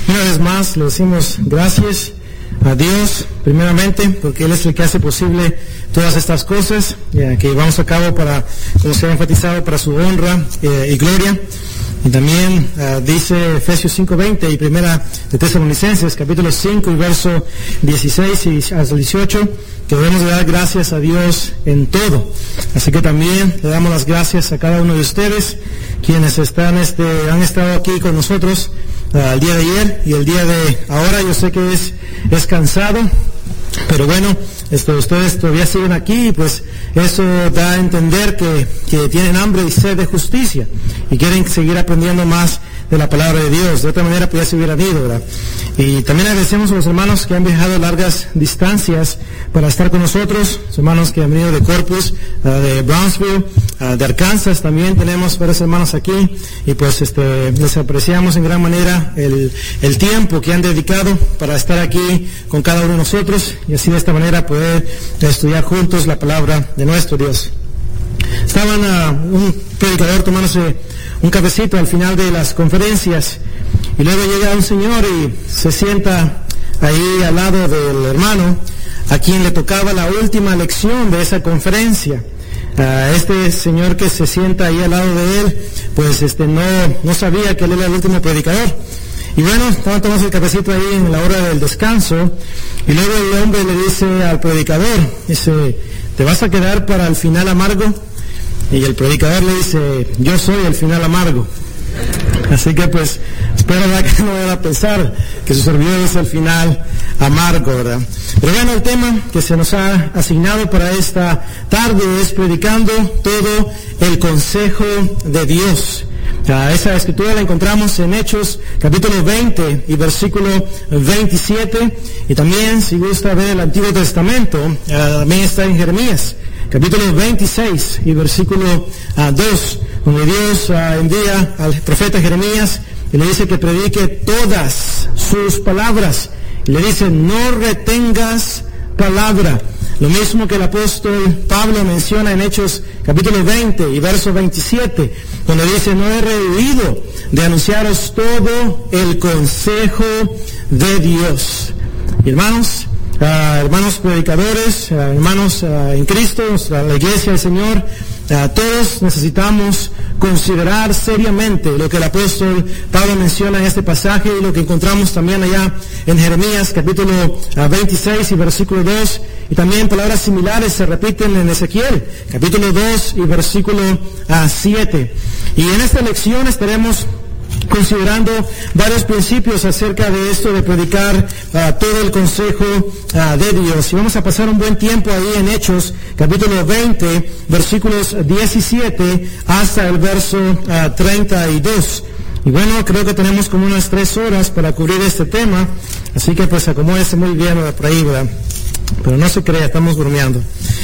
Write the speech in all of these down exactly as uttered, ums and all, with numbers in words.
Una vez más le decimos gracias a Dios, primeramente, porque Él es el que hace posible todas estas cosas eh, que llevamos a cabo para, como se ha enfatizado, para su honra eh, y gloria. Y también uh, dice Efesios cinco veinte y Primera de Tesalonicenses, capítulo cinco y verso dieciséis y hasta dieciocho, que debemos de dar gracias a Dios en todo. Así que también le damos las gracias a cada uno de ustedes, quienes están, este, han estado aquí con nosotros uh, el día de ayer y el día de ahora. Yo sé que es, es cansado, pero bueno, esto, ustedes todavía siguen aquí, pues eso da a entender que, que tienen hambre y sed de justicia y quieren seguir aprendiendo más de la palabra de Dios. De otra manera pues ya se hubieran ido, ¿verdad? Y también agradecemos a los hermanos que han viajado largas distancias para estar con nosotros, los hermanos que han venido de Corpus, uh, de Brownsville, uh, de Arkansas. También tenemos varios hermanos aquí y pues este les apreciamos en gran manera el, el tiempo que han dedicado para estar aquí con cada uno de nosotros y así de esta manera poder estudiar juntos la palabra de nuestro Dios. Estaban uh, un predicador tomándose un cafecito al final de las conferencias y luego llega un señor y se sienta ahí al lado del hermano a quien le tocaba la última lección de esa conferencia. Uh, este señor que se sienta ahí al lado de él, pues este no, no sabía que él era el último predicador. Y bueno, estaban tomando el cafecito ahí en la hora del descanso y luego el hombre le dice al predicador, dice, ¿te vas a quedar para el final amargo? Y el predicador le dice, yo soy el final amargo. Así que pues, espero ¿verdad? que no vayan a pensar que su servidor es el final amargo, ¿verdad? Pero bueno, el tema que se nos ha asignado para esta tarde es predicando todo el consejo de Dios. Uh, esa escritura la encontramos en Hechos capítulo veinte y versículo veintisiete, y también si gusta ver el Antiguo Testamento, uh, también está en Jeremías capítulo veintiséis y versículo uh, dos, donde Dios uh, envía al profeta Jeremías y le dice que predique todas sus palabras, y le dice, no retengas palabra. Lo mismo que el apóstol Pablo menciona en Hechos capítulo veinte y verso veintisiete, donde dice, no he rehuido de anunciaros todo el consejo de Dios. Y hermanos, uh, hermanos predicadores, uh, hermanos uh, en Cristo, la iglesia del Señor, Uh, todos necesitamos considerar seriamente lo que el apóstol Pablo menciona en este pasaje y lo que encontramos también allá en Jeremías capítulo uh, veintiséis y versículo dos, y también palabras similares se repiten en Ezequiel capítulo dos y versículo uh, siete. Y en esta lección estaremos considerando varios principios acerca de esto de predicar uh, todo el consejo uh, de Dios. Y vamos a pasar un buen tiempo ahí en Hechos, capítulo veinte, versículos diecisiete hasta el verso uh, treinta y dos. Y bueno, creo que tenemos como unas tres horas para cubrir este tema, así que pues acomódese muy bien por ahí, ¿verdad? Pero no se crea, estamos bromeando.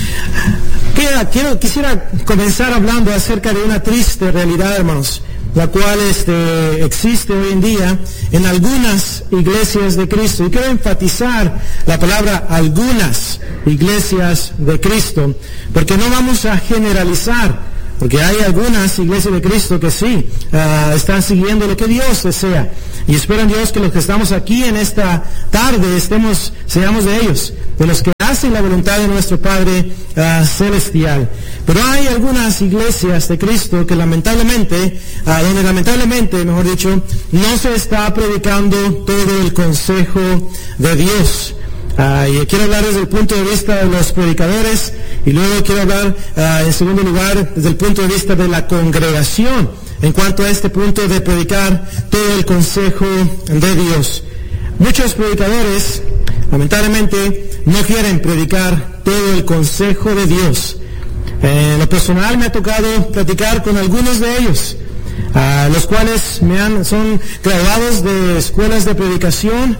Quiero, quiero, quisiera comenzar hablando acerca de una triste realidad, hermanos, la cual este, existe hoy en día en algunas iglesias de Cristo. Y quiero enfatizar la palabra algunas iglesias de Cristo, porque no vamos a generalizar, porque hay algunas iglesias de Cristo que sí uh, están siguiendo lo que Dios desea. Y espero en Dios que los que estamos aquí en esta tarde estemos, seamos de ellos, de los que hacen la voluntad de nuestro Padre uh, Celestial. Pero hay algunas iglesias de Cristo que lamentablemente, uh, donde lamentablemente, mejor dicho, no se está predicando todo el consejo de Dios. Uh, y quiero hablar desde el punto de vista de los predicadores, y luego quiero hablar uh, en segundo lugar desde el punto de vista de la congregación en cuanto a este punto de predicar todo el consejo de Dios. Muchos predicadores lamentablemente no quieren predicar todo el consejo de Dios. Eh, en lo personal me ha tocado platicar con algunos de ellos, uh, los cuales me han, son graduados de escuelas de predicación,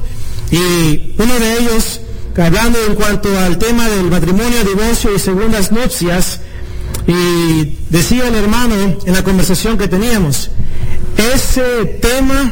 y uno de ellos, hablando en cuanto al tema del matrimonio, divorcio y segundas nupcias, y decía el hermano en la conversación que teníamos, ese tema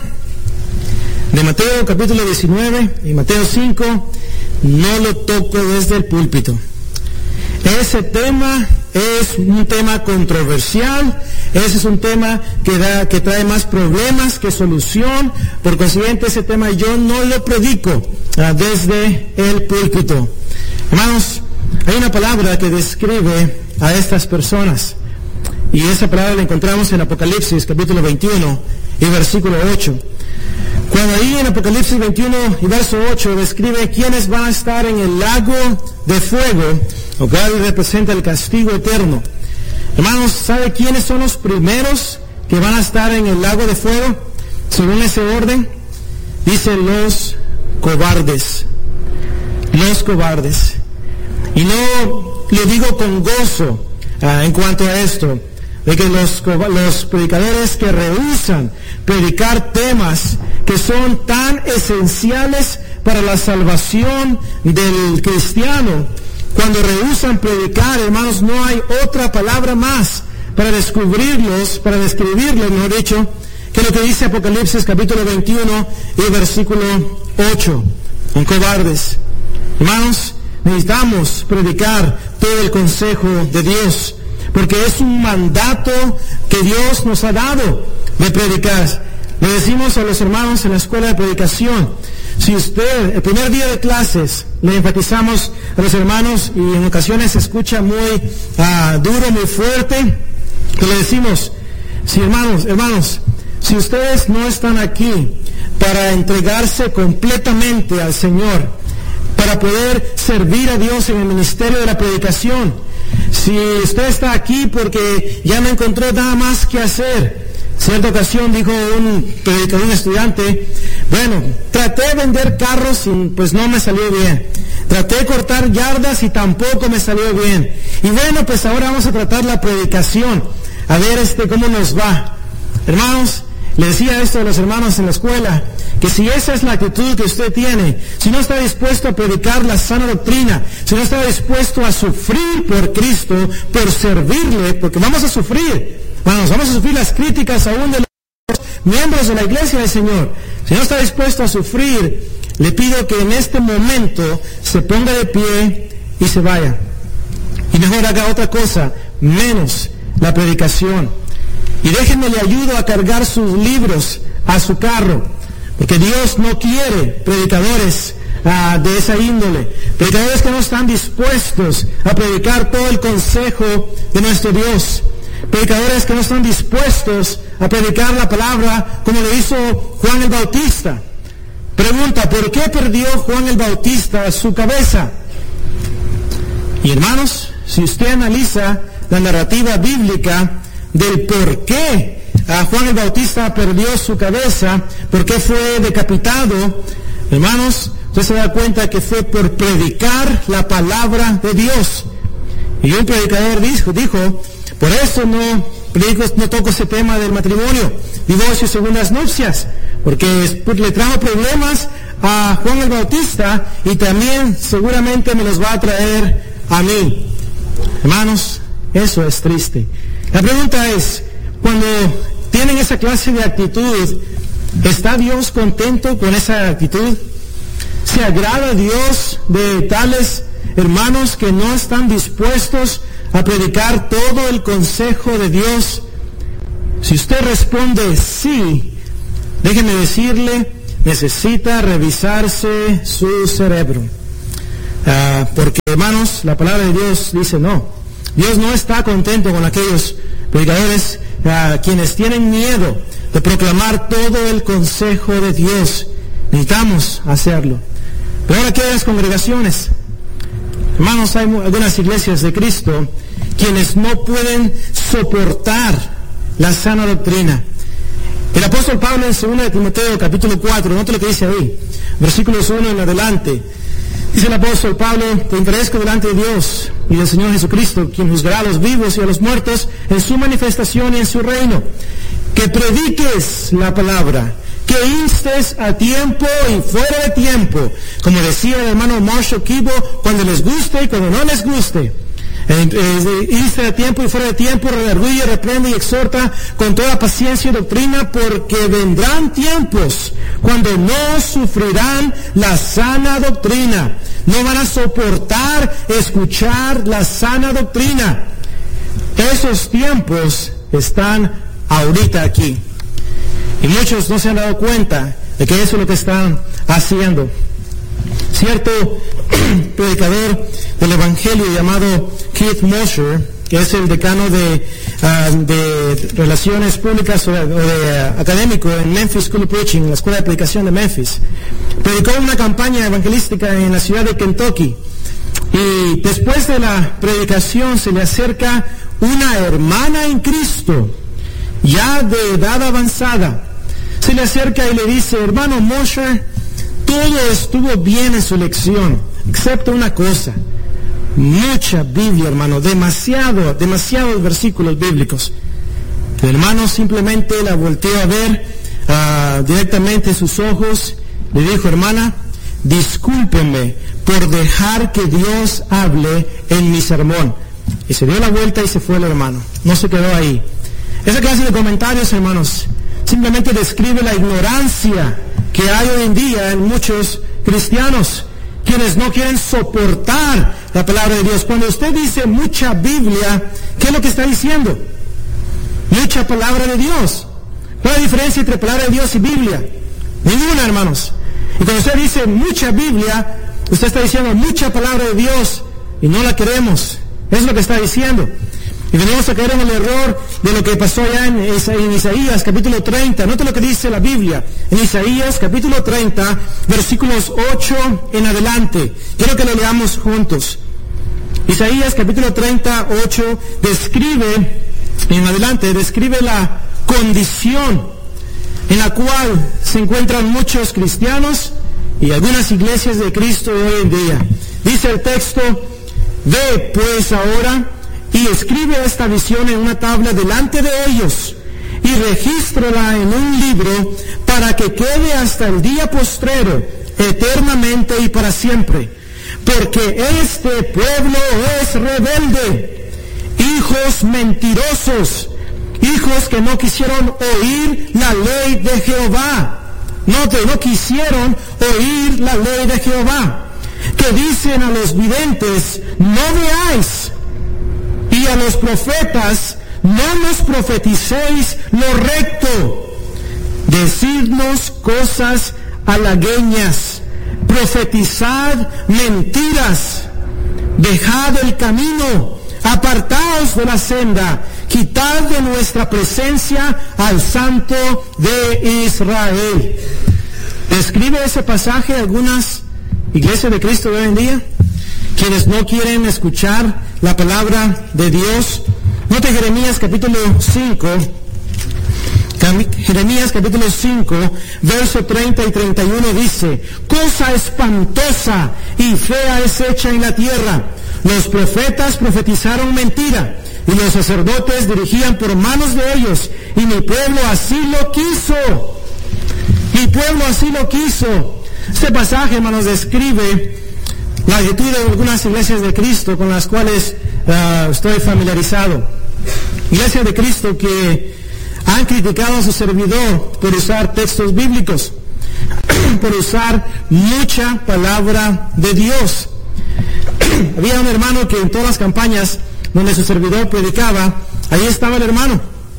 de Mateo capítulo diecinueve y Mateo cinco no lo toco desde el púlpito. Ese tema es un tema controversial, ese es un tema que da, que trae más problemas que solución. Por consiguiente, ese tema yo no lo predico uh, desde el púlpito. Hermanos, hay una palabra que describe a estas personas, y esa palabra la encontramos en Apocalipsis capítulo veintiuno y versículo ocho. Cuando ahí en Apocalipsis veintiuno y verso ocho describe quiénes van a estar en el lago de fuego, lo cual representa el castigo eterno. Hermanos, ¿sabe quiénes son los primeros que van a estar en el lago de fuego? Según ese orden, dice los cobardes. Los cobardes. Y no lo digo con gozo uh, en cuanto a esto, de que los, los predicadores que rehúsan predicar temas que son tan esenciales para la salvación del cristiano, cuando rehúsan predicar, hermanos, no hay otra palabra más para descubrirlos, para describirlos, mejor dicho, que lo que dice Apocalipsis capítulo veintiuno y versículo ocho. Son cobardes. Hermanos, necesitamos predicar todo el consejo de Dios, porque es un mandato que Dios nos ha dado de predicar. Le decimos a los hermanos en la escuela de predicación, si usted, el primer día de clases, le enfatizamos a los hermanos, y en ocasiones se escucha muy uh, duro, muy fuerte, que le decimos, si hermanos, hermanos, si ustedes no están aquí para entregarse completamente al Señor, para poder servir a Dios en el ministerio de la predicación, si usted está aquí porque ya no encontró nada más que hacer. Cierta ocasión dijo un predicador, un estudiante, bueno, traté de vender carros y pues no me salió bien. Traté de cortar yardas y tampoco me salió bien. Y bueno, pues ahora vamos a tratar la predicación, a ver este cómo nos va. Hermanos, le decía esto a los hermanos en la escuela, que si esa es la actitud que usted tiene, si no está dispuesto a predicar la sana doctrina, si no está dispuesto a sufrir por Cristo, por servirle, porque vamos a sufrir, vamos, vamos a sufrir las críticas aún de los miembros de la iglesia del Señor. Si no está dispuesto a sufrir, le pido que en este momento se ponga de pie y se vaya. Y mejor haga otra cosa, menos la predicación. Y déjenme le ayudo a cargar sus libros a su carro, porque Dios no quiere predicadores uh, de esa índole, predicadores que no están dispuestos a predicar todo el consejo de nuestro Dios, predicadores que no están dispuestos a predicar la palabra como lo hizo Juan el Bautista. Pregunta, ¿por qué perdió Juan el Bautista su cabeza? Y hermanos, si usted analiza la narrativa bíblica del por qué a Juan el Bautista perdió su cabeza, por qué fue decapitado, hermanos, usted se da cuenta que fue por predicar la palabra de Dios. Y un predicador dijo, dijo por eso no predico, no toco ese tema del matrimonio, divorcio y segundas nupcias, porque le trajo problemas a Juan el Bautista y también seguramente me los va a traer a mí. Hermanos, eso es triste. La pregunta es, cuando tienen esa clase de actitud, ¿está Dios contento con esa actitud? ¿Se agrada a Dios de tales hermanos que no están dispuestos a predicar todo el consejo de Dios? Si usted responde sí, déjeme decirle, necesita revisarse su cerebro. Uh, porque, hermanos, la palabra de Dios dice no. Dios no está contento con aquellos predicadores uh, quienes tienen miedo de proclamar todo el consejo de Dios. Necesitamos hacerlo. Pero ahora aquellas congregaciones, hermanos, hay algunas iglesias de Cristo quienes no pueden soportar la sana doctrina. El apóstol Pablo en segunda de Timoteo capítulo cuatro, note lo que dice ahí, versículos uno en adelante. Dice el apóstol Pablo, te encarezco delante de Dios y del Señor Jesucristo, quien juzgará a los vivos y a los muertos en su manifestación y en su reino, que prediques la palabra, que instes a tiempo y fuera de tiempo, como decía el hermano Marshall Kibo, cuando les guste y cuando no les guste. Inste a tiempo y fuera de tiempo, redarguye, reprende y exhorta con toda paciencia y doctrina, porque vendrán tiempos cuando no sufrirán la sana doctrina, no van a soportar escuchar la sana doctrina. Esos tiempos están ahorita aquí. Y muchos no se han dado cuenta de que eso es lo que están haciendo. Cierto predicador del Evangelio llamado Keith Mosher, que es el decano de, uh, de Relaciones Públicas o de, o de uh, académico en Memphis School of Preaching, la Escuela de Predicación de Memphis, predicó una campaña evangelística en la ciudad de Kentucky. Y después de la predicación se le acerca una hermana en Cristo, ya de edad avanzada. Se le acerca y le dice: hermano Mosher, todo estuvo bien en su lección, excepto una cosa. Mucha Biblia, hermano, demasiado, demasiados versículos bíblicos. El hermano simplemente la volteó a ver uh, directamente en sus ojos. Le dijo: hermana, discúlpeme por dejar que Dios hable en mi sermón. Y se dio la vuelta y se fue el hermano. No se quedó ahí. Esa clase de comentarios, hermanos, simplemente describe la ignorancia que hay hoy en día en muchos cristianos, quienes no quieren soportar la palabra de Dios. Cuando usted dice mucha Biblia, ¿qué es lo que está diciendo? Mucha palabra de Dios. ¿Cuál es la diferencia entre palabra de Dios y Biblia? Ninguna, hermanos. Y cuando usted dice mucha Biblia, usted está diciendo mucha palabra de Dios y no la queremos. Es lo que está diciendo. Y venimos a caer en el error de lo que pasó ya en, en Isaías capítulo treinta. Note lo que dice la Biblia. En Isaías capítulo treinta, versículos ocho en adelante. Quiero que lo leamos juntos. Isaías capítulo treinta, ocho, describe, en adelante, describe la condición en la cual se encuentran muchos cristianos y algunas iglesias de Cristo hoy en día. Dice el texto: ve pues ahora y escribe esta visión en una tabla delante de ellos, y regístrala en un libro, para que quede hasta el día postrero, eternamente y para siempre. Porque este pueblo es rebelde, hijos mentirosos, hijos que no quisieron oír la ley de Jehová. Note, no quisieron oír la ley de Jehová. Que dicen a los videntes: no veáis, y a los profetas: no nos profeticéis lo recto. Decidnos cosas halagüeñas, profetizad mentiras. Dejad el camino, apartaos de la senda, quitad de nuestra presencia al Santo de Israel. Describe ese pasaje algunas iglesias de Cristo de hoy en día, quienes no quieren escuchar la palabra de Dios. Note Jeremías capítulo cinco, Jeremías capítulo cinco, verso treinta y treinta y uno dice: cosa espantosa y fea es hecha en la tierra. Los profetas profetizaron mentira, y los sacerdotes dirigían por manos de ellos, y mi pueblo así lo quiso. Mi pueblo así lo quiso. Este pasaje, hermanos, describe la actitud de algunas iglesias de Cristo con las cuales uh, estoy familiarizado. Iglesias de Cristo que han criticado a su servidor por usar textos bíblicos, por usar mucha palabra de Dios. Había un hermano que en todas las campañas donde su servidor predicaba, ahí estaba el hermano.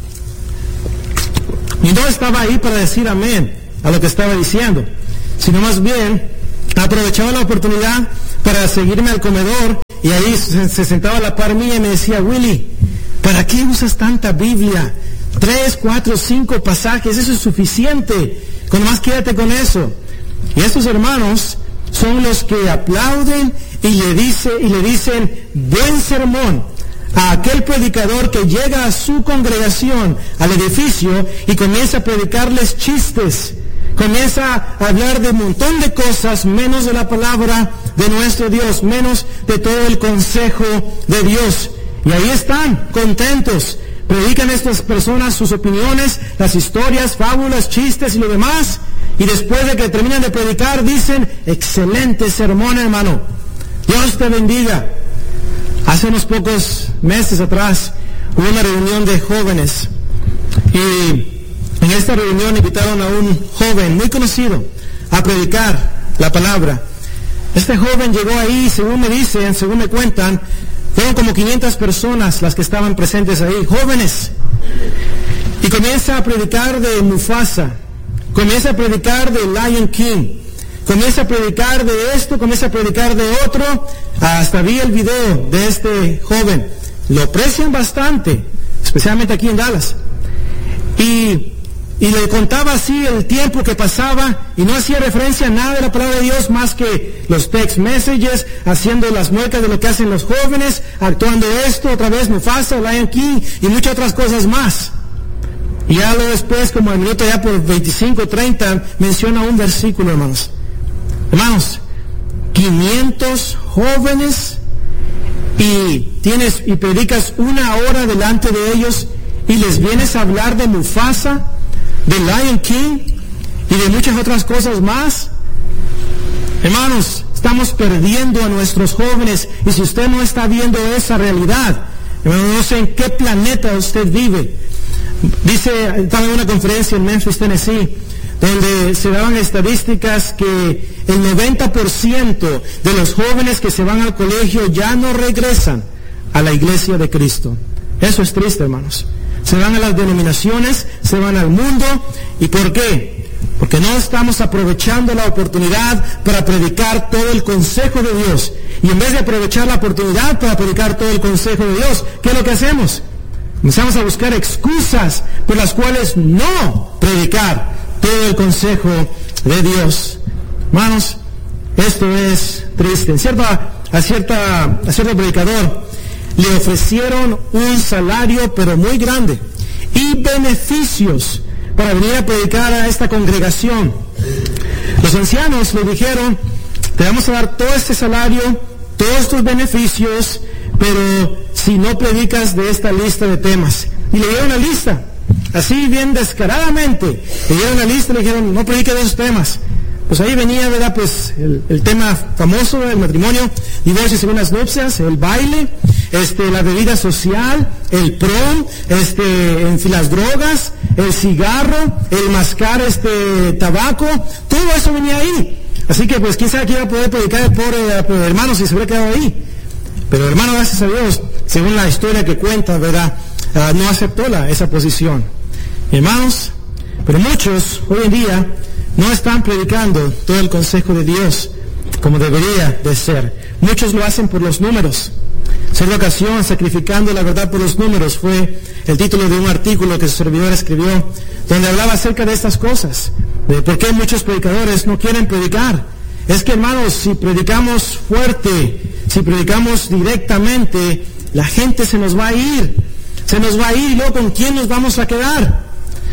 Y no estaba ahí para decir amén a lo que estaba diciendo, sino más bien aprovechaba la oportunidad para seguirme al comedor, y ahí se, se sentaba a la par mía y me decía: Willy, ¿para qué usas tanta Biblia? Tres, cuatro, cinco pasajes, eso es suficiente. Con más quédate con eso. Y estos hermanos son los que aplauden y le dice, y le dicen buen sermón a aquel predicador que llega a su congregación, al edificio, y comienza a predicarles chistes. Comienza a hablar de un montón de cosas, menos de la palabra de nuestro Dios, menos de todo el consejo de Dios. Y ahí están, contentos. Predican estas personas sus opiniones, las historias, fábulas, chistes y lo demás. Y después de que terminan de predicar, dicen: excelente sermón, hermano. Dios te bendiga. Hace unos pocos meses atrás hubo una reunión de jóvenes. Y en esta reunión invitaron a un joven muy conocido a predicar la palabra. Este joven llegó ahí, según me dicen, según me cuentan, Fueron como quinientas personas las que estaban presentes ahí, jóvenes. Y comienza a predicar de Mufasa, comienza a predicar de Lion King, comienza a predicar de esto, comienza a predicar de otro. Hasta vi el video de este joven. Lo aprecian bastante, especialmente aquí en Dallas. Y, y le contaba así el tiempo que pasaba y no hacía referencia a nada de la palabra de Dios más que los text messages, haciendo las muecas de lo que hacen los jóvenes, actuando esto, otra vez Mufasa, Lion King y muchas otras cosas más. Y ya luego después, como el minuto ya por veinticinco, treinta, menciona un versículo, hermanos. Hermanos, quinientos jóvenes y tienes y predicas una hora delante de ellos y les vienes a hablar de Mufasa, de Lion King y de muchas otras cosas más. Hermanos, estamos perdiendo a nuestros jóvenes y si usted no está viendo esa realidad, hermano, no sé en qué planeta usted vive. Dice, estaba en una conferencia en Memphis, Tennessee, donde se daban estadísticas que el noventa por ciento de los jóvenes que se van al colegio ya no regresan a la iglesia de Cristo. Eso es triste, hermanos. Se van a las denominaciones, se van al mundo. ¿Y por qué? Porque no estamos aprovechando la oportunidad para predicar todo el consejo de Dios. Y en vez de aprovechar la oportunidad para predicar todo el consejo de Dios, ¿qué es lo que hacemos? Comenzamos a buscar excusas por las cuales no predicar todo el consejo de Dios. Hermanos, esto es triste. En cierta, a, cierta, a cierto predicador le ofrecieron un salario pero muy grande y beneficios para venir a predicar a esta congregación. Los ancianos le dijeron, te vamos a dar todo este salario, todos estos beneficios, pero si no predicas de esta lista de temas. Y le dieron una lista, así bien descaradamente, le dieron una lista y le dijeron, no prediques de esos temas. Pues ahí venía, ¿verdad? Pues el, el tema famoso del matrimonio, divorcio y segundas nupcias, el baile, este, la bebida social, el prom, este, en fin, las drogas, el cigarro, el mascar este tabaco, todo eso venía ahí. Así que pues quién sabe quién iba a poder predicar el pobre, el pobre hermano si se hubiera quedado ahí. Pero hermano, gracias a Dios, según la historia que cuenta, ¿verdad? Uh, no aceptó la, esa posición. Hermanos, pero muchos hoy en día no están predicando todo el consejo de Dios como debería de ser. Muchos lo hacen por los números. Cierta ocasión, sacrificando la verdad por los números, fue el título de un artículo que su servidor escribió, donde hablaba acerca de estas cosas, de por qué muchos predicadores no quieren predicar. Es que, hermanos, si predicamos fuerte, si predicamos directamente, la gente se nos va a ir, se nos va a ir y luego ¿con quién nos vamos a quedar?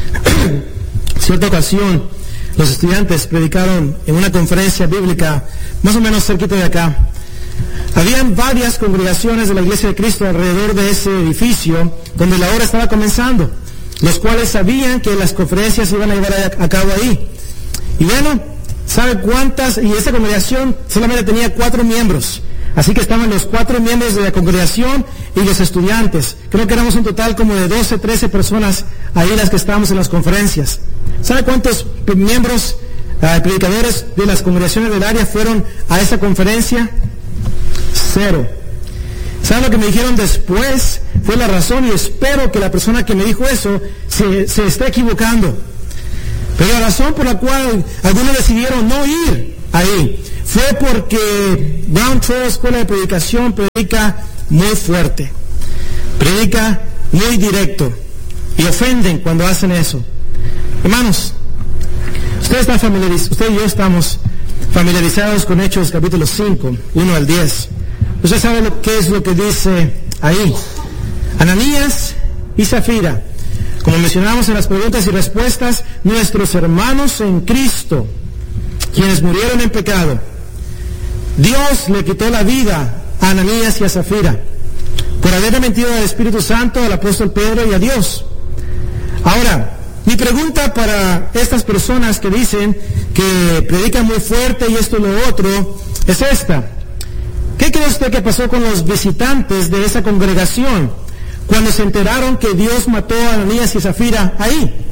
Cierta ocasión, los estudiantes predicaron en una conferencia bíblica más o menos cerquita de acá. Habían varias congregaciones de la Iglesia de Cristo alrededor de ese edificio donde la hora estaba comenzando, los cuales sabían que las conferencias se iban a llevar a cabo ahí. Y bueno, ¿sabe cuántas? Y esa congregación solamente tenía cuatro miembros. Así que estaban los cuatro miembros de la congregación y los estudiantes. Creo que éramos un total como de doce, trece personas ahí las que estábamos en las conferencias. ¿Sabe cuántos miembros, uh, predicadores de las congregaciones del área fueron a esa conferencia? Cero. ¿Sabe lo que me dijeron después? Fue la razón, y espero que la persona que me dijo eso se, se esté equivocando. Pero la razón por la cual algunos decidieron no ir ahí fue porque Brown Trail Escuela de Predicación predica muy fuerte, predica muy directo y ofenden cuando hacen eso. Hermanos, ustedes están familiarizados, usted y yo estamos familiarizados con Hechos capítulo cinco, uno al diez. Usted sabe lo que es lo que dice ahí. Ananías y Zafira, como mencionamos en las preguntas y respuestas, nuestros hermanos en Cristo, quienes murieron en pecado, Dios le quitó la vida a Ananías y a Zafira por haberle mentido al Espíritu Santo, al apóstol Pedro y a Dios. Ahora, mi pregunta para estas personas que dicen que predican muy fuerte y esto y lo otro es esta. ¿Qué cree usted que pasó con los visitantes de esa congregación cuando se enteraron que Dios mató a Ananías y Zafira ahí?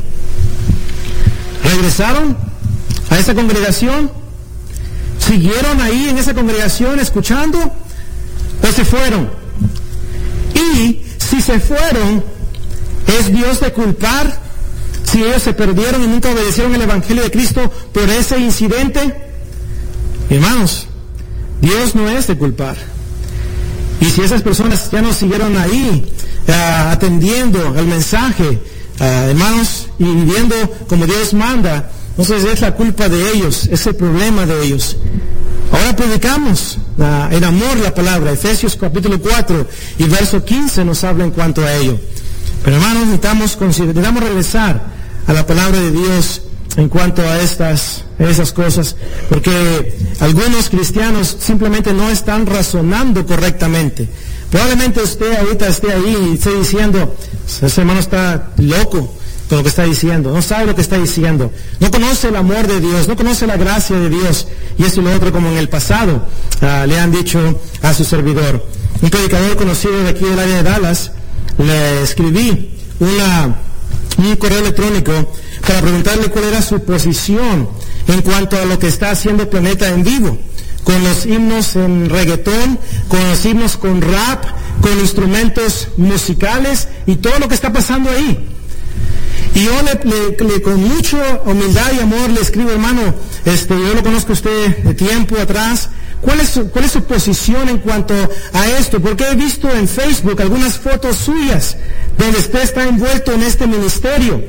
¿Regresaron a esa congregación? ¿Siguieron ahí en esa congregación escuchando? ¿O se fueron? Y si se fueron, ¿es Dios de culpar si ellos se perdieron y nunca obedecieron el Evangelio de Cristo por ese incidente? Hermanos, Dios no es de culpar. Y si esas personas ya no siguieron ahí, uh, atendiendo al mensaje, uh, hermanos, y viviendo como Dios manda, entonces es la culpa de ellos, es el problema de ellos. Ahora predicamos uh, en amor la palabra. Efesios capítulo cuatro y verso quince nos habla en cuanto a ello. Pero hermanos, necesitamos, necesitamos regresar a la palabra de Dios en cuanto a estas, a esas cosas, porque algunos cristianos simplemente no están razonando correctamente. Probablemente usted ahorita esté ahí y esté diciendo, ese hermano está loco con lo que está diciendo, no sabe lo que está diciendo, no conoce el amor de Dios, no conoce la gracia de Dios, y esto y lo otro, como en el pasado uh, le han dicho a su servidor. Un predicador conocido de aquí del área de Dallas, le escribí una, un correo electrónico para preguntarle cuál era su posición en cuanto a lo que está haciendo Planeta en Vivo, con los himnos en reggaetón, con los himnos con rap, con instrumentos musicales y todo lo que está pasando ahí. Y yo le, le, le, con mucha humildad y amor le escribo, hermano, este, yo lo conozco a usted de tiempo atrás, ¿cuál es su, cuál es su posición en cuanto a esto? Porque he visto en Facebook algunas fotos suyas donde usted está envuelto en este ministerio.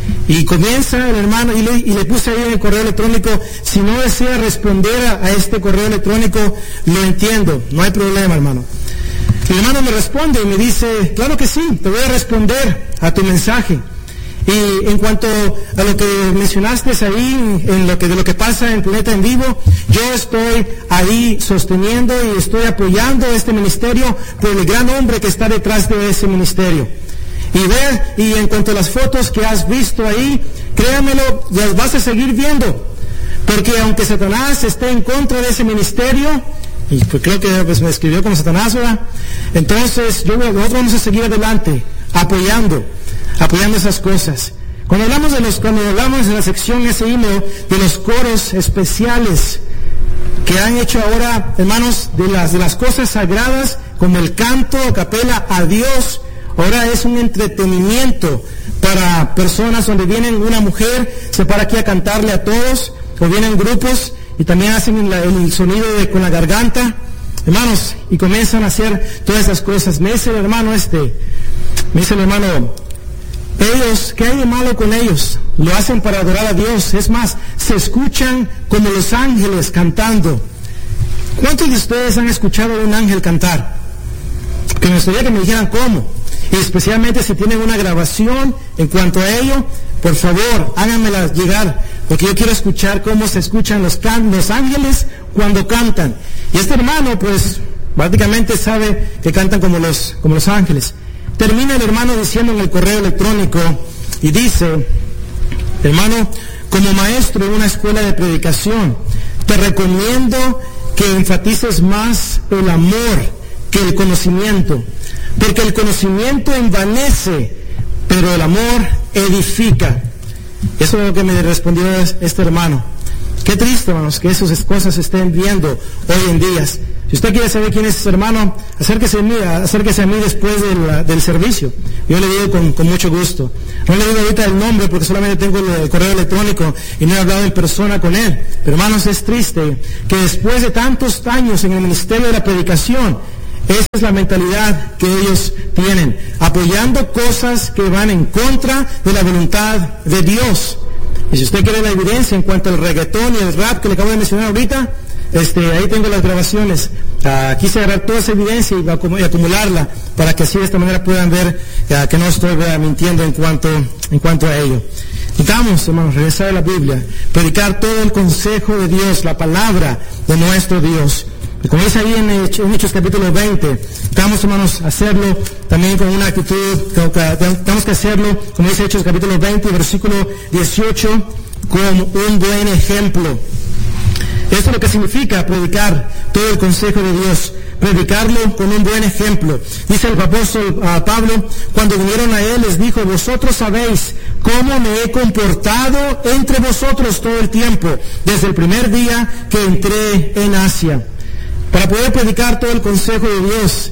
Y comienza el hermano, y le, y le puse ahí en el correo electrónico, si no desea responder a, a este correo electrónico, lo entiendo, no hay problema, hermano. El hermano me responde y me dice, claro que sí, te voy a responder a tu mensaje. Y en cuanto a lo que mencionaste ahí, en lo que, de lo que pasa en Planeta en Vivo, yo estoy ahí sosteniendo y estoy apoyando este ministerio por el gran hombre que está detrás de ese ministerio. Y ve, y en cuanto a las fotos que has visto ahí, créamelo, las vas a seguir viendo. Porque aunque Satanás esté en contra de ese ministerio, y pues creo que pues, me escribió como Satanás, ¿verdad? Entonces, yo, nosotros vamos a seguir adelante, apoyando. apoyando esas cosas. Cuando hablamos de los, cuando hablamos en la sección ese email de los coros especiales que han hecho ahora, hermanos, de las, de las cosas sagradas, como el canto a capela a Dios, ahora es un entretenimiento para personas donde vienen una mujer, se para aquí a cantarle a todos, o vienen grupos y también hacen la, el sonido de, con la garganta, hermanos, y comienzan a hacer todas esas cosas. Me dice el hermano este, me dice el hermano, ellos, ¿qué hay de malo con ellos? Lo hacen para adorar a Dios. Es más, se escuchan como los ángeles cantando. ¿Cuántos de ustedes han escuchado a un ángel cantar? Que me gustaría que me dijeran cómo. Y especialmente si tienen una grabación en cuanto a ello, por favor, háganmela llegar, porque yo quiero escuchar cómo se escuchan los, can- los ángeles cuando cantan. Y este hermano, pues, prácticamente sabe que cantan como los, como los ángeles. Termina el hermano diciendo en el correo electrónico, y dice, hermano, como maestro en una escuela de predicación, te recomiendo que enfatices más el amor que el conocimiento, porque el conocimiento envanece, pero el amor edifica. Eso es lo que me respondió este hermano. Qué triste, hermanos, que esas cosas se estén viendo hoy en día. Si usted quiere saber quién es ese hermano, acérquese a mí, acérquese a mí después del, del servicio. Yo le digo con, con mucho gusto. No le digo ahorita el nombre porque solamente tengo el correo electrónico y no he hablado en persona con él. Pero hermanos, es triste que después de tantos años en el ministerio de la predicación, esa es la mentalidad que ellos tienen, apoyando cosas que van en contra de la voluntad de Dios. Y si usted quiere la evidencia en cuanto al reggaetón y el rap que le acabo de mencionar ahorita, este, ahí tengo las grabaciones. Uh, quise agarrar toda esa evidencia y, acum- y acumularla para que así de esta manera puedan ver uh, que no estoy uh, mintiendo en cuanto, en cuanto a ello. Necesitamos, hermanos, regresar a la Biblia, predicar todo el consejo de Dios, la palabra de nuestro Dios. Y como dice ahí en Hechos capítulo veinte, estamos, hermanos, a hacerlo también con una actitud, tenemos que hacerlo, como dice Hechos capítulo veinte, versículo dieciocho, con un buen ejemplo. Esto es lo que significa predicar todo el consejo de Dios, predicarlo con un buen ejemplo. Dice el apóstol uh, Pablo, cuando vinieron a él les dijo, vosotros sabéis cómo me he comportado entre vosotros todo el tiempo, desde el primer día que entré en Asia. Para poder predicar todo el consejo de Dios,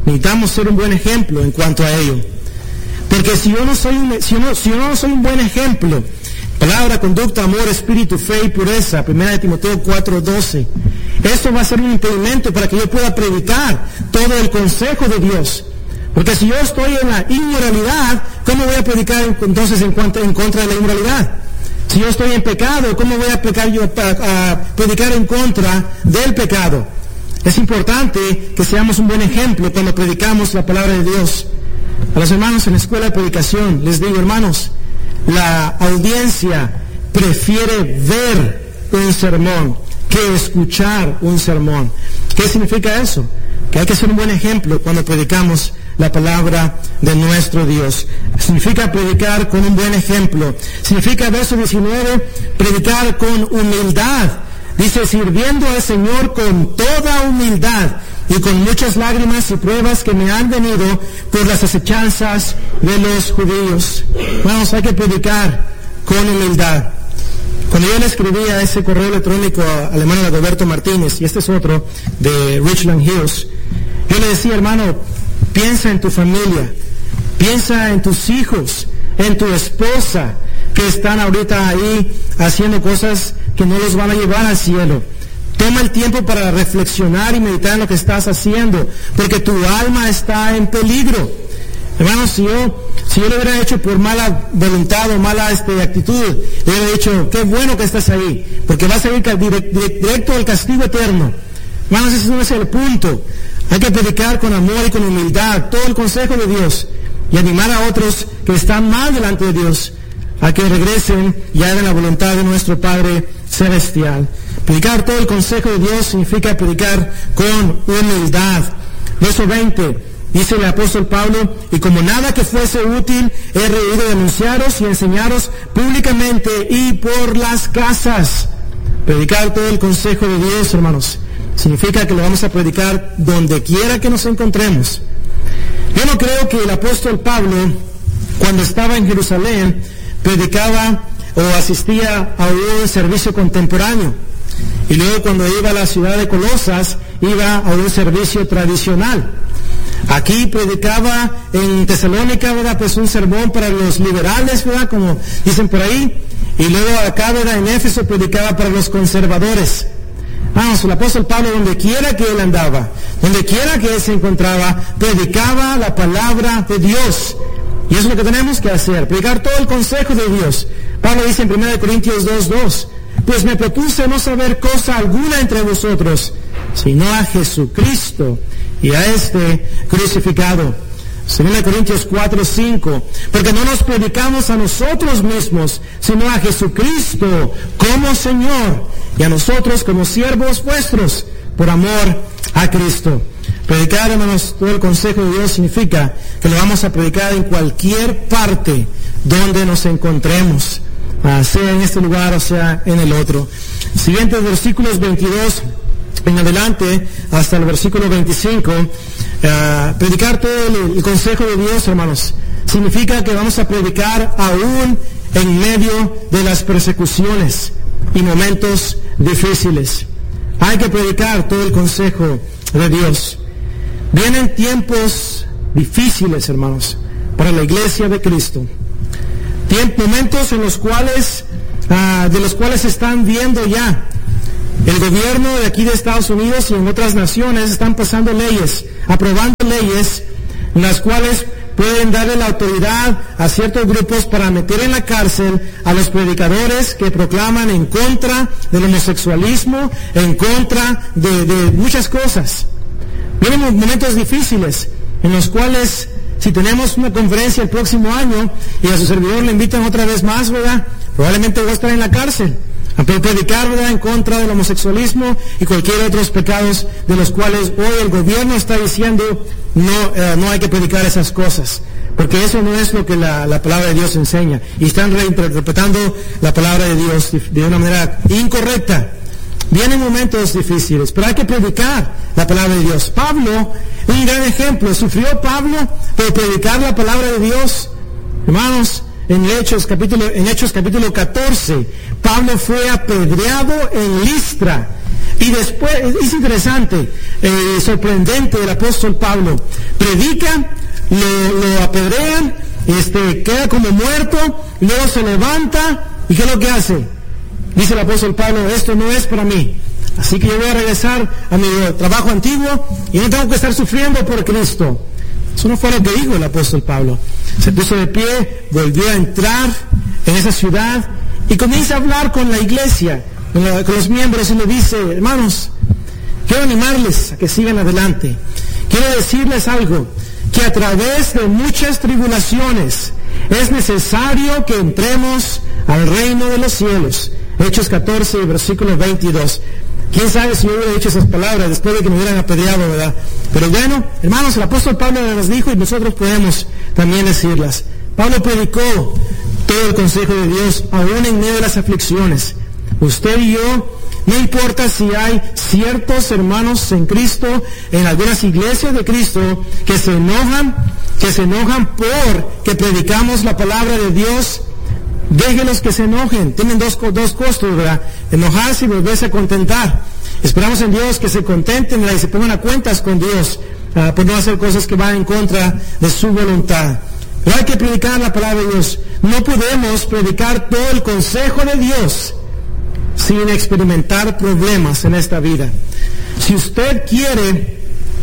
necesitamos ser un buen ejemplo en cuanto a ello. Porque si yo no soy un, si yo no, si yo no soy un buen ejemplo, palabra, conducta, amor, espíritu, fe y pureza, primera de Timoteo cuatro doce, esto va a ser un impedimento para que yo pueda predicar todo el consejo de Dios. Porque si yo estoy en la inmoralidad, ¿cómo voy a predicar entonces en, cuanto, en contra de la inmoralidad? Si yo estoy en pecado, ¿cómo voy a, pecar yo, a, a predicar en contra del pecado? Es importante que seamos un buen ejemplo cuando predicamos la palabra de Dios. A los hermanos en la escuela de predicación les digo, hermanos, la audiencia prefiere ver un sermón que escuchar un sermón. ¿Qué significa eso? Que hay que ser un buen ejemplo cuando predicamos la palabra de nuestro Dios. Significa predicar con un buen ejemplo. Significa, verso diecinueve, predicar con humildad. Dice, sirviendo al Señor con toda humildad y con muchas lágrimas y pruebas que me han venido por las acechanzas de los judíos. Vamos, hay que predicar con humildad. Cuando yo le escribía ese correo electrónico al hermano Dagoberto Martínez, y este es otro de Richland Hills, yo le decía, hermano, piensa en tu familia, piensa en tus hijos, en tu esposa, que están ahorita ahí haciendo cosas que no los van a llevar al cielo. Toma el tiempo para reflexionar y meditar en lo que estás haciendo, porque tu alma está en peligro. Hermanos, si yo, si yo lo hubiera hecho por mala voluntad o mala este, actitud, le hubiera dicho, qué bueno que estás ahí, porque vas a ir directo al castigo eterno. Hermanos, ese no es el punto. Hay que predicar con amor y con humildad todo el consejo de Dios y animar a otros que están mal delante de Dios a que regresen y hagan la voluntad de nuestro Padre Celestial. Predicar todo el consejo de Dios significa predicar con humildad. Verso veinte, dice el apóstol Pablo, y como nada que fuese útil, he reído de anunciaros y enseñaros públicamente y por las casas. Predicar todo el consejo de Dios, hermanos, significa que lo vamos a predicar donde quiera que nos encontremos. Yo no creo que el apóstol Pablo, cuando estaba en Jerusalén, predicaba o asistía a un servicio contemporáneo. Y luego cuando iba a la ciudad de Colosas, iba a un servicio tradicional. Aquí predicaba en Tesalónica, ¿verdad? Pues un sermón para los liberales, ¿verdad? Como dicen por ahí. Y luego acá, ¿verdad? En Éfeso predicaba para los conservadores. Vamos, el apóstol Pablo, donde quiera que él andaba, donde quiera que él se encontraba, predicaba la palabra de Dios. Y eso es lo que tenemos que hacer, predicar todo el consejo de Dios. Pablo dice en primera de Corintios dos dos, pues me propuse no saber cosa alguna entre vosotros, sino a Jesucristo y a este crucificado. segunda de Corintios cuatro cinco, porque no nos predicamos a nosotros mismos, sino a Jesucristo como Señor, y a nosotros como siervos vuestros, por amor a Cristo. Predicar, hermanos, todo el consejo de Dios significa que lo vamos a predicar en cualquier parte donde nos encontremos, sea en este lugar o sea en el otro. Siguientes versículos veintidós en adelante hasta el versículo veinticinco. Uh, predicar todo el, el consejo de Dios, hermanos, significa que vamos a predicar aún en medio de las persecuciones y momentos difíciles. Hay que predicar todo el consejo de Dios. Vienen tiempos difíciles, hermanos, para la iglesia de Cristo. Tiemp- momentos en los cuales, uh, de los cuales están viendo ya. El gobierno de aquí de Estados Unidos y en otras naciones están pasando leyes, aprobando leyes, en las cuales pueden darle la autoridad a ciertos grupos para meter en la cárcel a los predicadores que proclaman en contra del homosexualismo, en contra de, de muchas cosas. Vienen momentos difíciles en los cuales, si tenemos una conferencia el próximo año y a su servidor le invitan otra vez más, ¿verdad? Probablemente va a estar en la cárcel a predicar, ¿verdad?, en contra del homosexualismo y cualquier otros pecados de los cuales hoy el gobierno está diciendo no, eh, no hay que predicar esas cosas, porque eso no es lo que la, la palabra de Dios enseña, y están reinterpretando la palabra de Dios de una manera incorrecta. Vienen momentos difíciles, pero hay que predicar la palabra de Dios. Pablo, un gran ejemplo, sufrió Pablo por predicar la palabra de Dios. Hermanos, en Hechos capítulo, en Hechos capítulo catorce, Pablo fue apedreado en Listra. Y después, es interesante, eh, sorprendente el apóstol Pablo, predica, lo, lo apedrean, este, queda como muerto, luego se levanta, ¿y qué es lo que hace? Dice el apóstol Pablo, esto no es para mí, así que yo voy a regresar a mi trabajo antiguo y no tengo que estar sufriendo por Cristo. Eso no fue lo que dijo el apóstol Pablo. Se puso de pie, volvió a entrar en esa ciudad y comienza a hablar con la iglesia, con, la, con los miembros, y le dice, hermanos, quiero animarles a que sigan adelante. Quiero decirles algo, que a través de muchas tribulaciones es necesario que entremos al reino de los cielos. Hechos catorce, versículo veintidós. Quién sabe si yo hubiera dicho esas palabras después de que me hubieran apedreado, ¿verdad? Pero bueno, hermanos, el apóstol Pablo las dijo y nosotros podemos también decirlas. Pablo predicó todo el consejo de Dios, aún en medio de las aflicciones. Usted y yo, no importa si hay ciertos hermanos en Cristo, en algunas iglesias de Cristo, que se enojan, que se enojan por que predicamos la palabra de Dios, déjenlos que se enojen. Tienen dos, dos costos, ¿verdad? Enojarse y volverse a contentar. Esperamos en Dios que se contenten, ¿verdad? Y se pongan a cuentas con Dios, uh, por no hacer cosas que van en contra de su voluntad. Pero hay que predicar la palabra de Dios. No podemos predicar todo el consejo de Dios sin experimentar problemas en esta vida. Si usted quiere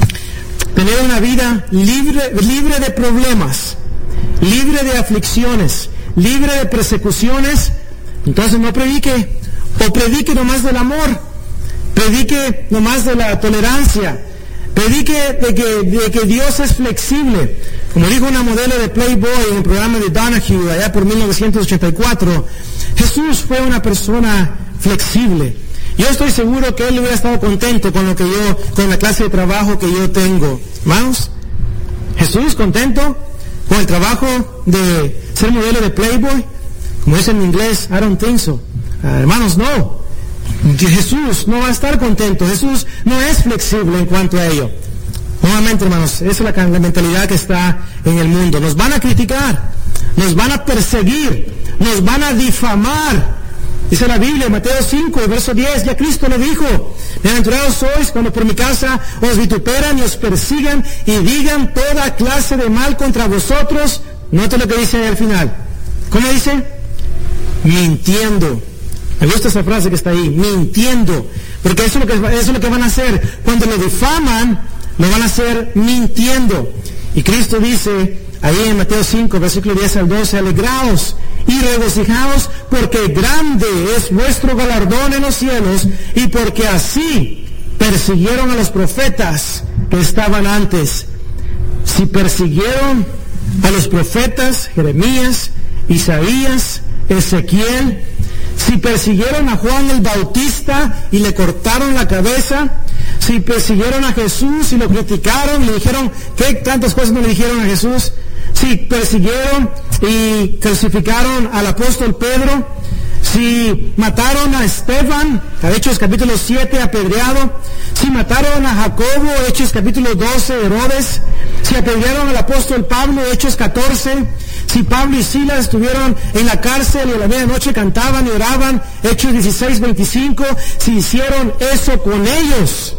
tener una vida libre, libre de problemas, libre de aflicciones, libre de persecuciones, entonces no predique, o predique nomás del amor, predique nomás de la tolerancia, predique de que, de que Dios es flexible. Como dijo una modelo de Playboy en el programa de Donahue allá por mil novecientos ochenta y cuatro, Jesús fue una persona flexible. Yo estoy seguro que él hubiera estado contento con lo que yo, con la clase de trabajo que yo tengo. Hermanos, Jesús contento con el trabajo de ser modelo de Playboy, como dice en inglés, I don't think so. Uh, hermanos, no. Jesús no va a estar contento. Jesús no es flexible en cuanto a ello. Nuevamente, hermanos, esa es la, la mentalidad que está en el mundo. Nos van a criticar, nos van a perseguir, nos van a difamar. Dice la Biblia, Mateo cinco, verso diez, ya Cristo lo dijo: bienaventurados sois cuando por mi casa os vituperan y os persigan y digan toda clase de mal contra vosotros. Note lo que dice ahí al final. ¿Cómo dice? Mintiendo. Me gusta esa frase que está ahí, mintiendo. Porque eso es lo que, eso es lo que van a hacer. Cuando lo difaman, lo van a hacer mintiendo. Y Cristo dice ahí en Mateo cinco, versículo diez al doce, alegraos y regocijaos, porque grande es vuestro galardón en los cielos, y porque así persiguieron a los profetas que estaban antes. Si persiguieron a los profetas Jeremías, Isaías, Ezequiel, si persiguieron a Juan el Bautista y le cortaron la cabeza, si persiguieron a Jesús y lo criticaron, le dijeron, ¿qué tantas cosas no le dijeron a Jesús? Si persiguieron y crucificaron al apóstol Pedro, si mataron a Esteban, Hechos capítulo siete, apedreado, si mataron a Jacobo, Hechos capítulo doce, Herodes, si apedrearon al apóstol Pablo, Hechos catorce, si Pablo y Silas estuvieron en la cárcel y a la medianoche cantaban y oraban, Hechos dieciséis, veinticinco, si hicieron eso con ellos,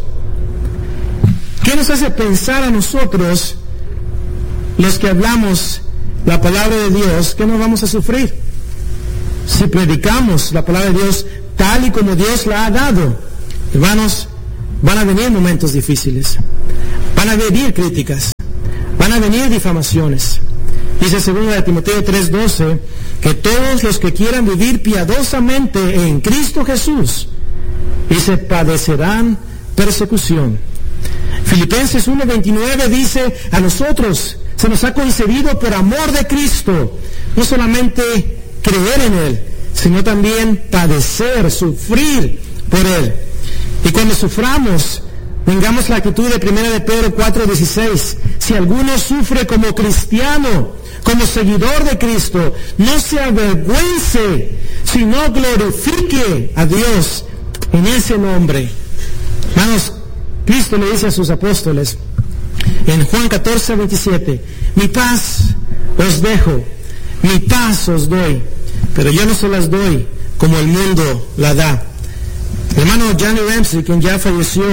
¿qué nos hace pensar a nosotros, los que hablamos la palabra de Dios, que no vamos a sufrir? Si predicamos la palabra de Dios tal y como Dios la ha dado, hermanos, van a venir momentos difíciles, van a venir críticas, van a venir difamaciones. Dice segunda de Timoteo tres doce, que todos los que quieran vivir piadosamente en Cristo Jesús, dice, padecerán persecución. Filipenses uno veintinueve dice, a nosotros se nos ha concedido por amor de Cristo, no solamente creer en Él, sino también padecer, sufrir por Él. Y cuando suframos, tengamos la actitud de primera de Pedro cuatro dieciséis, si alguno sufre como cristiano, como seguidor de Cristo, no se avergüence, sino glorifique a Dios en ese nombre. Hermanos, Cristo le dice a sus apóstoles en Juan catorce veintisiete, mi paz os dejo, mi paz os doy, pero yo no se las doy como el mundo la da. Hermanos, hermano Johnny Ramsey, quien ya falleció,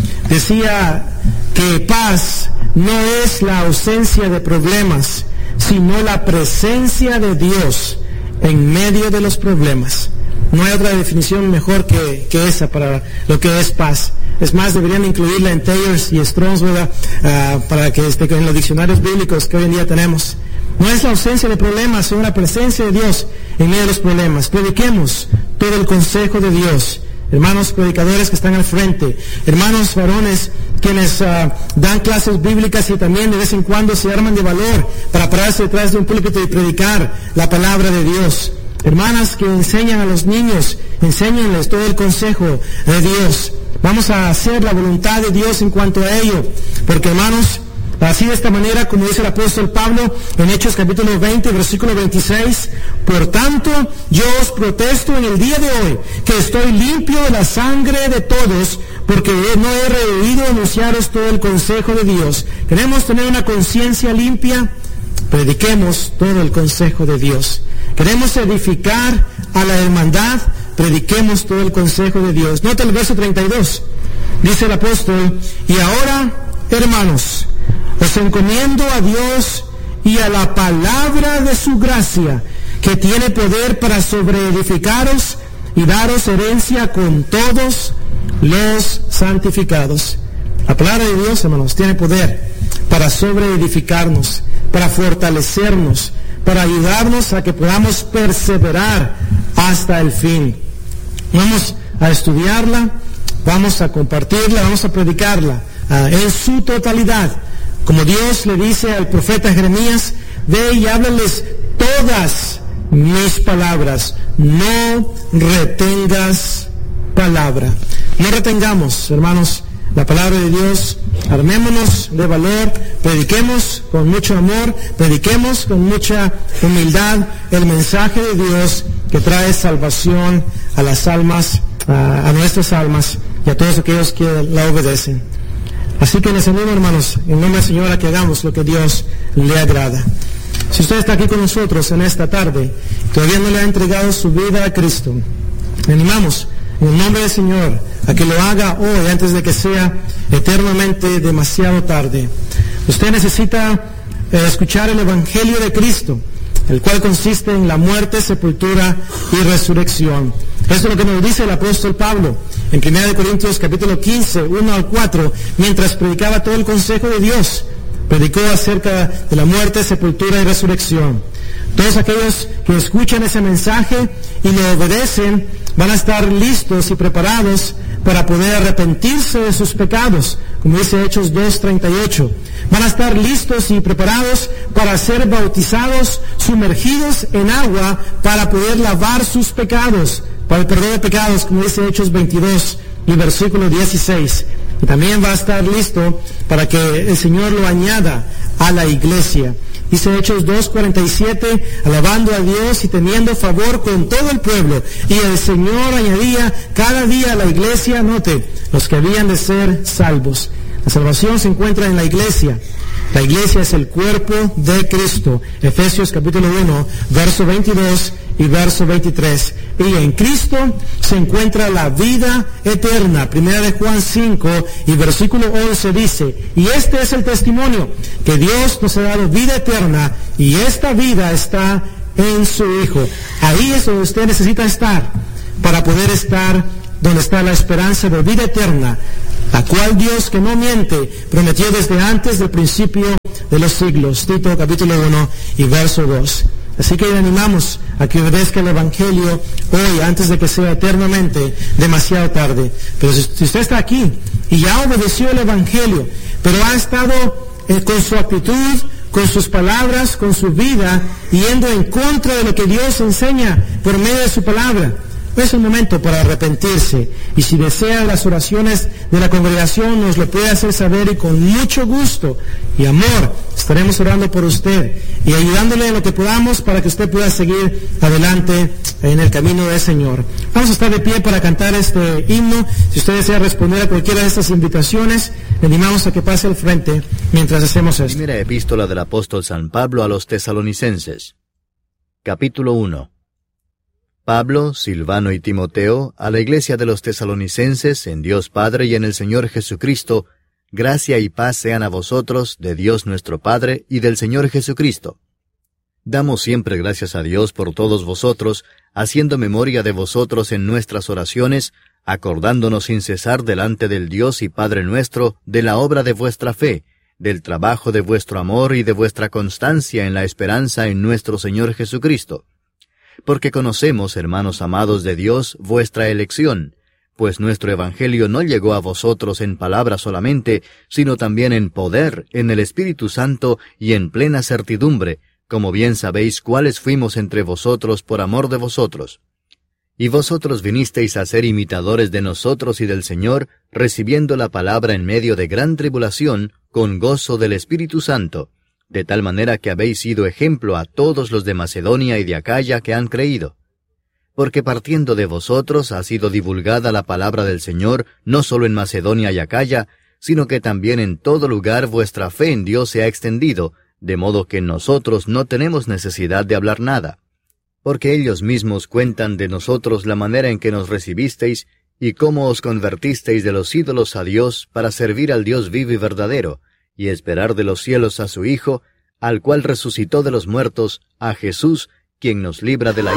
decía que paz no es la ausencia de problemas, sino la presencia de Dios en medio de los problemas. No hay otra definición mejor que, que esa para lo que es paz. Es más, deberían incluirla en Thayers y Strong's, ¿verdad? Uh, para que esté en los diccionarios bíblicos que hoy en día tenemos. No es la ausencia de problemas, sino la presencia de Dios en medio de los problemas. Prediquemos todo el consejo de Dios. Hermanos predicadores que están al frente, hermanos varones quienes uh, dan clases bíblicas y también de vez en cuando se arman de valor para pararse detrás de un púlpito y predicar la palabra de Dios. Hermanas que enseñan a los niños, enséñenles todo el consejo de Dios. Vamos a hacer la voluntad de Dios en cuanto a ello, porque hermanos, así de esta manera, como dice el apóstol Pablo en Hechos capítulo veinte, versículo veintiséis, por tanto, yo os protesto en el día de hoy, que estoy limpio de la sangre de todos, porque no he rehuido anunciaros todo el consejo de Dios. ¿Queremos tener una conciencia limpia? Prediquemos todo el consejo de Dios. ¿Queremos edificar a la hermandad? Prediquemos todo el consejo de Dios. Nota el verso treinta y dos. Dice el apóstol, y ahora, hermanos, os encomiendo a Dios y a la palabra de su gracia, que tiene poder para sobreedificaros y daros herencia con todos los santificados. La palabra de Dios, hermanos, tiene poder para sobreedificarnos, para fortalecernos, para ayudarnos a que podamos perseverar hasta el fin. Vamos a estudiarla, vamos a compartirla, vamos a predicarla uh, en su totalidad. Como Dios le dice al profeta Jeremías, ve y háblales todas mis palabras, no retengas palabra. No retengamos, hermanos, la palabra de Dios, armémonos de valor, prediquemos con mucho amor, prediquemos con mucha humildad el mensaje de Dios que trae salvación a las almas, a, a nuestras almas y a todos aquellos que la obedecen. Así que les animo, hermanos, en nombre del Señor, a que hagamos lo que Dios le agrada. Si usted está aquí con nosotros en esta tarde, todavía no le ha entregado su vida a Cristo, le animamos en el nombre del Señor a que lo haga hoy antes de que sea eternamente demasiado tarde. Usted necesita eh, escuchar el Evangelio de Cristo, el cual consiste en la muerte, sepultura y resurrección. Eso es lo que nos dice el apóstol Pablo en primera de Corintios capítulo quince, uno al cuatro, mientras predicaba todo el consejo de Dios. Predicó acerca de la muerte, sepultura y resurrección. Todos aquellos que escuchan ese mensaje y lo obedecen van a estar listos y preparados para poder arrepentirse de sus pecados, como dice Hechos dos treinta y ocho. Van a estar listos y preparados para ser bautizados, sumergidos en agua, para poder lavar sus pecados, para el perdón de pecados, como dice Hechos veintidós y versículo dieciséis. Y también va a estar listo para que el Señor lo añada a la iglesia. Dice Hechos dos cuarenta y siete, alabando a Dios y teniendo favor con todo el pueblo. Y el Señor añadía cada día a la iglesia, note, los que habían de ser salvos. La salvación se encuentra en la iglesia. La iglesia es el cuerpo de Cristo. Efesios capítulo uno, verso veintidós y verso veintitrés. Y en Cristo se encuentra la vida eterna. Primera de Juan cinco y versículo once dice, y este es el testimonio, que Dios nos ha dado vida eterna, y esta vida está en su Hijo. Ahí es donde usted necesita estar, para poder estar donde está la esperanza de vida eterna, la cual Dios, que no miente, prometió desde antes del principio de los siglos. Tito capítulo uno y verso dos. Así que le animamos a que obedezca el Evangelio hoy, antes de que sea eternamente demasiado tarde. Pero si, si usted está aquí y ya obedeció el Evangelio, pero ha estado eh, con su actitud, con sus palabras, con su vida, yendo en contra de lo que Dios enseña por medio de su palabra, es el momento para arrepentirse. Y si desea las oraciones de la congregación, nos lo puede hacer saber, y con mucho gusto y amor estaremos orando por usted y ayudándole en lo que podamos para que usted pueda seguir adelante en el camino del Señor. Vamos a estar de pie para cantar este himno. Si usted desea responder a cualquiera de estas invitaciones, le animamos a que pase al frente mientras hacemos esto. Primera epístola del apóstol San Pablo a los tesalonicenses, capítulo uno. Pablo, Silvano y Timoteo, a la iglesia de los tesalonicenses, en Dios Padre y en el Señor Jesucristo, gracia y paz sean a vosotros, de Dios nuestro Padre y del Señor Jesucristo. Damos siempre gracias a Dios por todos vosotros, haciendo memoria de vosotros en nuestras oraciones, acordándonos sin cesar delante del Dios y Padre nuestro de la obra de vuestra fe, del trabajo de vuestro amor y de vuestra constancia en la esperanza en nuestro Señor Jesucristo. Porque conocemos, hermanos amados de Dios, vuestra elección, pues nuestro Evangelio no llegó a vosotros en palabra solamente, sino también en poder, en el Espíritu Santo y en plena certidumbre, como bien sabéis cuáles fuimos entre vosotros por amor de vosotros. Y vosotros vinisteis a ser imitadores de nosotros y del Señor, recibiendo la palabra en medio de gran tribulación, con gozo del Espíritu Santo, de tal manera que habéis sido ejemplo a todos los de Macedonia y de Acaya que han creído. Porque partiendo de vosotros ha sido divulgada la palabra del Señor, no solo en Macedonia y Acaya, sino que también en todo lugar vuestra fe en Dios se ha extendido, de modo que nosotros no tenemos necesidad de hablar nada. Porque ellos mismos cuentan de nosotros la manera en que nos recibisteis, y cómo os convertisteis de los ídolos a Dios para servir al Dios vivo y verdadero, y esperar de los cielos a su Hijo, al cual resucitó de los muertos, a Jesús, quien nos libra de la